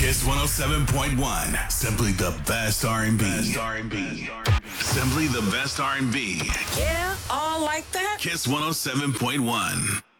Kiss 107.1. Simply the best R&B. Simply the best R&B. Yeah, all like that. Kiss 107.1.